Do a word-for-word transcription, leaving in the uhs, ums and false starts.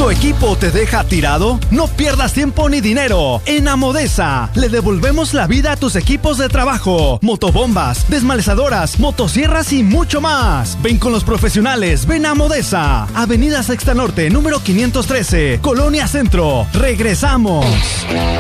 ¿Tu equipo te deja tirado? No pierdas tiempo ni dinero. En Amodesa le devolvemos la vida a tus equipos de trabajo. Motobombas, desmalezadoras, motosierras y mucho más. Ven con los profesionales, ven a Amodesa. Avenida Sexta Norte, número quinientos trece, Colonia Centro. Regresamos.